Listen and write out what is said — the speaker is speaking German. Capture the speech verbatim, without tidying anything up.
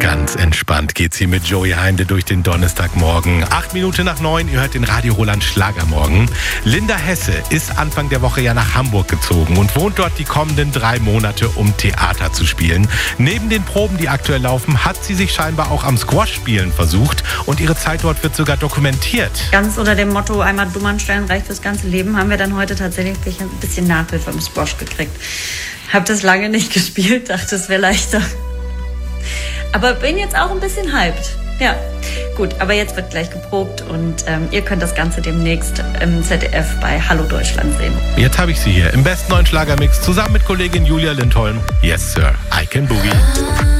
Ganz entspannt geht's hier mit Joey Heinde durch den Donnerstagmorgen. Acht Minuten nach neun, ihr hört den Radio Roland Schlagermorgen. Linda Hesse ist Anfang der Woche ja nach Hamburg gezogen und wohnt dort die kommenden drei Monate, um Theater zu spielen. Neben den Proben, die aktuell laufen, hat sie sich scheinbar auch am Squash-Spielen versucht und ihre Zeit dort wird sogar dokumentiert. Ganz unter dem Motto, einmal dumm anstellen reicht fürs ganze Leben, haben wir dann heute tatsächlich ein bisschen Nachhilfe im Squash gekriegt. Hab das lange nicht gespielt, dachte, es wäre leichter. Aber bin jetzt auch ein bisschen hyped. Ja, gut, aber jetzt wird gleich geprobt und ähm, ihr könnt das Ganze demnächst im Z D F bei Hallo Deutschland sehen. Jetzt habe ich sie hier im besten neuen Schlagermix zusammen mit Kollegin Julia Lindholm. Yes, Sir, I Can Boogie.